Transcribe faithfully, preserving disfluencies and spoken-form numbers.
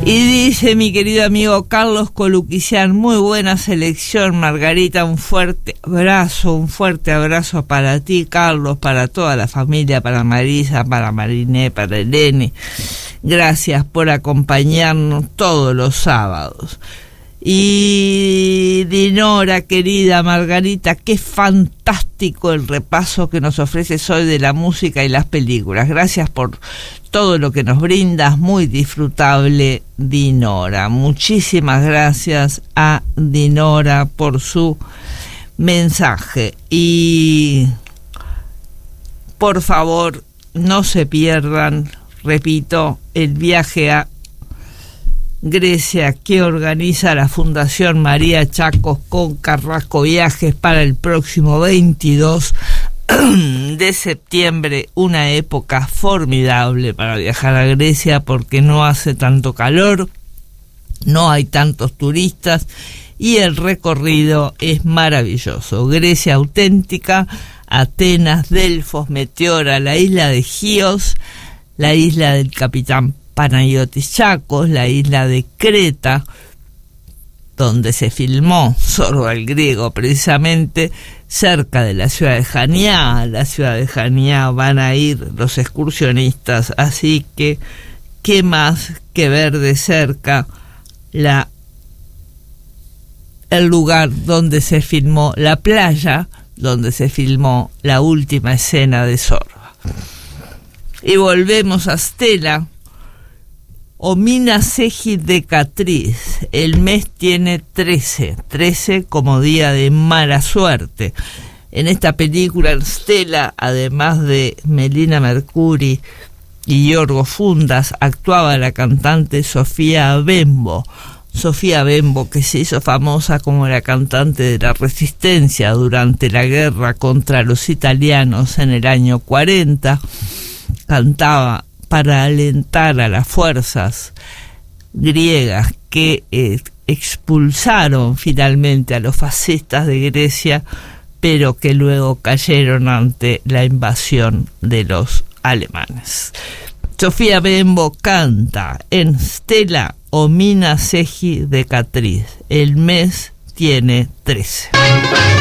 Y dice mi querido amigo Carlos Coluquicián, muy buena selección, Margarita, un fuerte abrazo, un fuerte abrazo para ti, Carlos, para toda la familia, para Marisa, para Mariné, para Eleni. Gracias por acompañarnos todos los sábados. Y Dinora, querida Margarita, qué fantástico el repaso que nos ofreces hoy de la música y las películas. Gracias por todo lo que nos brindas, muy disfrutable, Dinora. Muchísimas gracias a Dinora por su mensaje. Y por favor, no se pierdan, repito, el viaje a Grecia que organiza la Fundación María Chacos con Carrasco Viajes para el próximo veintidós de septiembre, una época formidable para viajar a Grecia porque no hace tanto calor, no hay tantos turistas y el recorrido es maravilloso. Grecia auténtica, Atenas, Delfos, Meteora, la isla de Gios, la isla del Capitán Panayotis Chacos, la isla de Creta, donde se filmó Zorro el Griego, precisamente cerca de la ciudad de Janiá. A la ciudad de Janiá van a ir los excursionistas, así que qué más que ver de cerca la el lugar donde se filmó, la playa donde se filmó la última escena de Zorro. Y volvemos a Stella. Omina Segi de Catriz, el mes tiene trece, trece como día de mala suerte. En esta película, Stella, además de Melina Mercuri y Yorgo Fundas, actuaba la cantante Sofía Bembo. Sofía Bembo, que se hizo famosa como la cantante de la Resistencia durante la guerra contra los italianos en el año cuarenta, cantaba para alentar a las fuerzas griegas que eh, expulsaron finalmente a los fascistas de Grecia, pero que luego cayeron ante la invasión de los alemanes. Sofía Bembo canta en Stella Omina Segi de Catriz, el mes tiene trece.